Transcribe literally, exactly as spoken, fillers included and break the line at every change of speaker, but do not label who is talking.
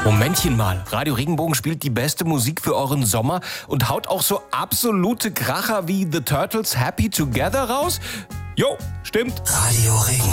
Momentchen mal, Radio Regenbogen spielt die beste Musik für euren Sommer und haut auch so absolute Kracher wie The Turtles Happy Together raus? Jo, stimmt.
Radio Regenbogen.